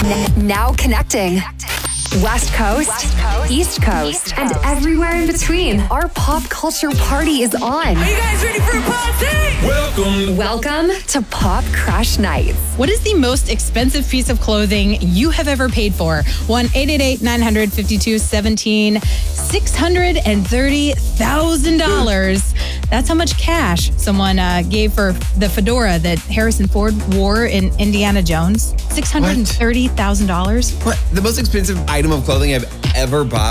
Now connecting. West Coast, East Coast, and everywhere in between. Our pop culture party is on. Are you guys ready for a party? Welcome to Pop Crush Nights. What is the most expensive piece of clothing you have ever paid for? 1-888-952-17. $630,000. That's how much cash someone gave for the fedora that Harrison Ford wore in Indiana Jones. $630,000. What? The most expensive item of clothing I've ever bought